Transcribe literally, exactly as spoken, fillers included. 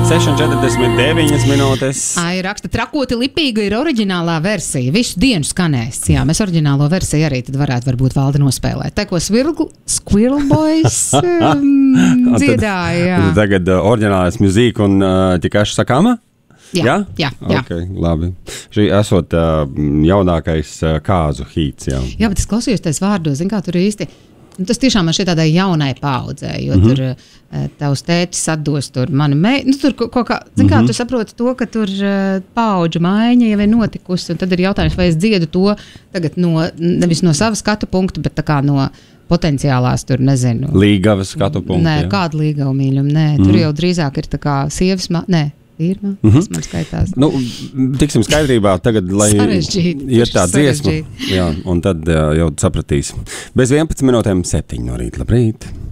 seši četrdesmit deviņas minūtes. Ai, raksta, trakoti lipīga ir oriģinālā versija. Visu dienu skanēs. Jā, mēs oriģinālo versiju arī tad varētu varbūt Valdi nospēlēt. Tā, ko Squirrel, Squirrel Boys um, dziedāja. Jā. Tagad uh, oriģinālais mūzika un uh, tikaši sakāma? Jā, jā? jā, jā. Okay, labi. Šī esot uh, jaunākais uh, kāzu hīts. Jā, jā bet es klausījos tais vārdos, zin kā tur īsti. Tas tiešām man šķiet tādai jaunai paudzei, jo mm -hmm. tur uh, tavs tētis atdos tur mani mei... Nu, tur kaut kā, zin kā, mm -hmm. tu saproti to, ka tur uh, paudžu maiņa jau ir notikusi, un tad ir jautājums, vai es dziedu to tagad no, nevis no savas skatu punkta, bet tā kā no potenciālās tur, nezinu. Līgavas skatu punkta. Nē, kāda līgava mīļuma, nē, mm -hmm. tur jau drīzāk ir tā kā sievas, ma... nē. Irma, mm -hmm. Tas man skaitās. Nu, tiksim skaidrībā tagad, lai ir tā dziesma. Jā, un tad jā, jau sapratīs. Bez vienpadsmit minūtēm septiņi no rīta. Labrīt!